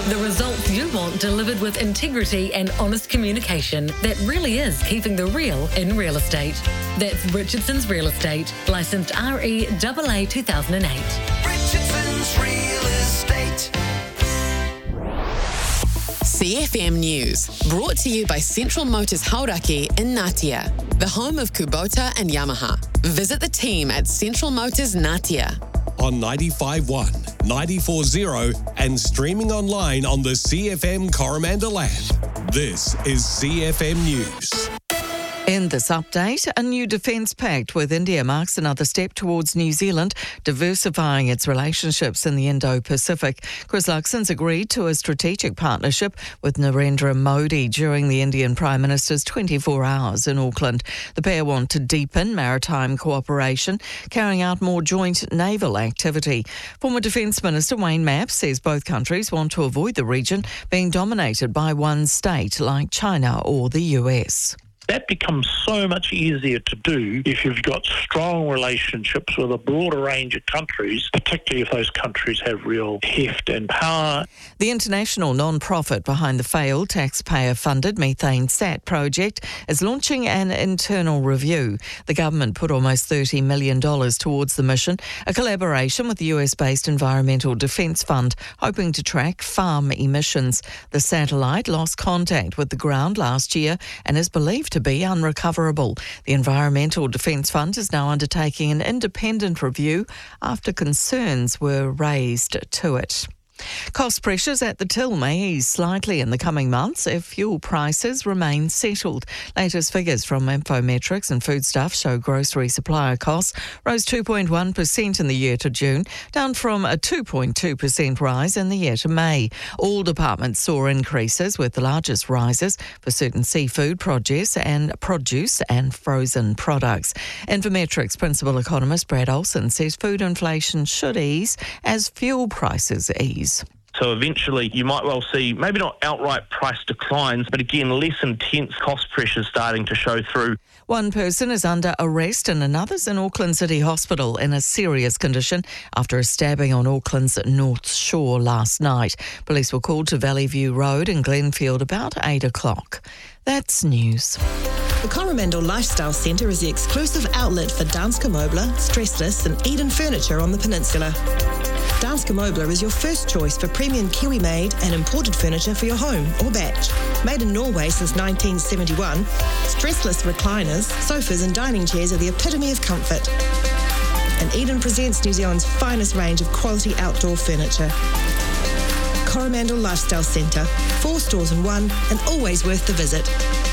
The results you want delivered with integrity and honest communication that really is keeping the real in real estate. That's Richardson's Real Estate, licensed REAA 2008. Richardson's Real Estate. CFM News, brought to you by Central Motors Hauraki in Ngatea, the home of Kubota and Yamaha. Visit the team at Central Motors Ngatea. On 95.1, 94.0 and streaming online on the CFM Coromandel app. This is CFM News. In this update, a new defence pact with India marks another step towards New Zealand diversifying its relationships in the Indo-Pacific. Chris Luxon's agreed to a strategic partnership with Narendra Modi during the Indian Prime Minister's 24 hours in Auckland. The pair want to deepen maritime cooperation, carrying out more joint naval activity. Former Defence Minister Wayne Mapp says both countries want to avoid the region being dominated by one state like China or the US. That becomes so much easier to do if you've got strong relationships with a broader range of countries, particularly if those countries have real heft and power. The international non-profit behind the failed taxpayer-funded Methane Sat project is launching an internal review. The government put almost $30 million towards the mission, a collaboration with the US-based Environmental Defence Fund, hoping to track farm emissions. The satellite lost contact with the ground last year and is believed to be unrecoverable. The Environmental Defence Fund is now undertaking an independent review after concerns were raised to it. Cost pressures at the till may ease slightly in the coming months if fuel prices remain settled. Latest figures from Infometrics and Foodstuff show grocery supplier costs rose 2.1% in the year to June, down from a 2.2% rise in the year to May. All departments saw increases, with the largest rises for certain seafood, produce and frozen products. Infometrics principal economist Brad Olsen says food inflation should ease as fuel prices ease. So eventually you might well see maybe not outright price declines, but again less intense cost pressures starting to show through. One person is under arrest and another's in Auckland City Hospital in a serious condition after a stabbing on Auckland's North Shore last night. Police were called to Valley View Road in Glenfield about 8 o'clock. That's news. The Coromandel Lifestyle Centre is the exclusive outlet for Danske Møbler, Stressless and Eden Furniture on the peninsula. Danske Møbler is your first choice for premium Kiwi-made and imported furniture for your home or batch. Made in Norway since 1971, stressless recliners, sofas and dining chairs are the epitome of comfort. And Eden presents New Zealand's finest range of quality outdoor furniture. Coromandel Lifestyle Centre, 4 stores in one and always worth the visit.